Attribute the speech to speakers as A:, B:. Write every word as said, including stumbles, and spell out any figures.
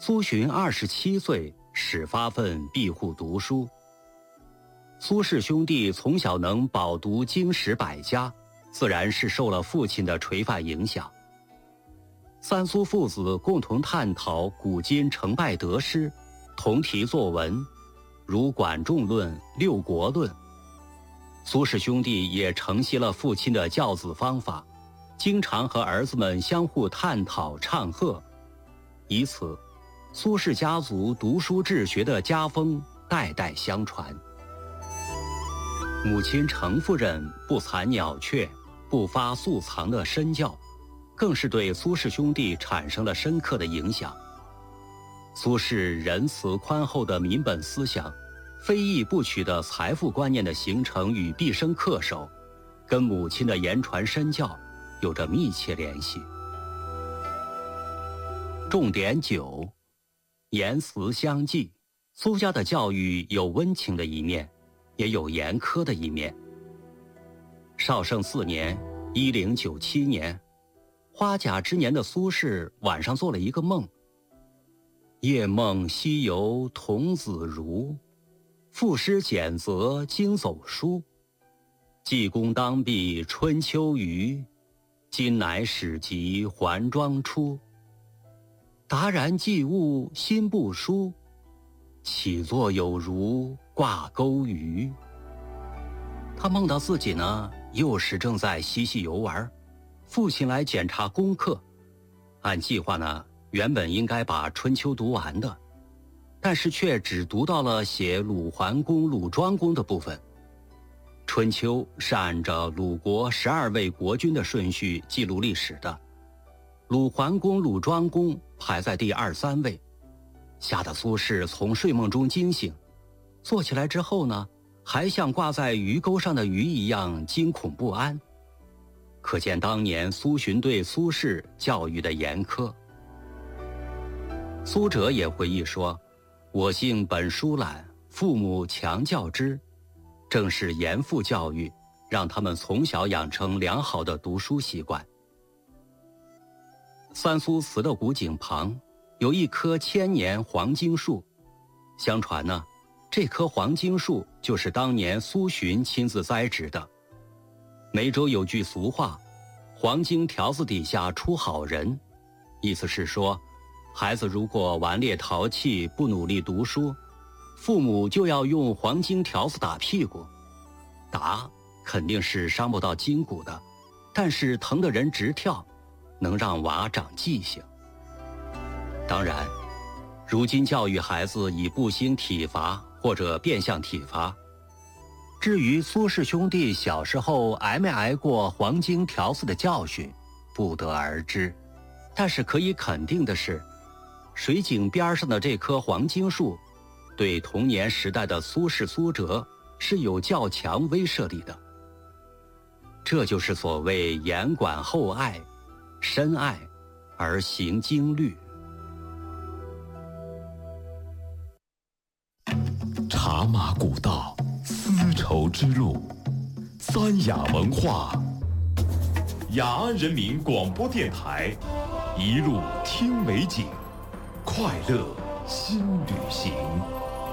A: 苏洵二十七岁，始发奋庇护读书。苏氏兄弟从小能饱读经史百家，自然是受了父亲的垂范影响。三苏父子共同探讨古今成败得失，同题作文，如《管仲论》《六国论》。苏氏兄弟也承袭了父亲的教子方法，经常和儿子们相互探讨唱和，以此，苏氏家族读书治学的家风代代相传。母亲程夫人不残鸟雀，不发素藏的身教，更是对苏氏兄弟产生了深刻的影响。苏轼仁慈宽厚的民本思想，非义不取的财富观念的形成与毕生恪守，跟母亲的言传身教有着密切联系。重点九，言辞相继。苏家的教育有温情的一面，也有严苛的一面。绍圣四年（一零九七年），花甲之年的苏轼晚上做了一个梦。夜梦西游童子如，赋诗简则经走书。济公当避春秋余，今乃始及还庄出。达然既悟心不舒，起坐有如挂钩鱼。他梦到自己呢，幼时正在嬉戏游玩，父亲来检查功课。按计划呢，原本应该把春秋读完的，但是却只读到了写鲁桓公、鲁庄公的部分。春秋是按照鲁国十二位国君的顺序记录历史的，鲁桓公、鲁庄公排在第二三位，吓得苏轼从睡梦中惊醒，坐起来之后呢，还像挂在鱼钩上的鱼一样惊恐不安。可见当年苏洵对苏轼教育的严苛。苏辙也回忆说，我性本疏懒，父母强教之，正是严父教育，让他们从小养成良好的读书习惯。三苏祠的古井旁有一棵千年黄荆树，相传呢，这棵黄荆树就是当年苏洵亲自栽植的。梅州有句俗话，黄荆条子底下出好人，意思是说，孩子如果顽劣淘气，不努力读书，父母就要用黄荆条子打屁股。打肯定是伤不到筋骨的，但是疼得人直跳，能让娃长记性。当然，如今教育孩子以不兴体罚或者变相体罚。至于苏氏兄弟小时候挨没挨过黄荆条子的教训，不得而知。但是可以肯定的是，水井边上的这棵黄荆树，对童年时代的苏轼、苏辙是有较强威慑力的。这就是所谓严管厚爱，深爱而行经律。
B: 茶马古道，丝绸之路，三雅文化。雅安人民广播电台，一路听美景，快乐新旅行。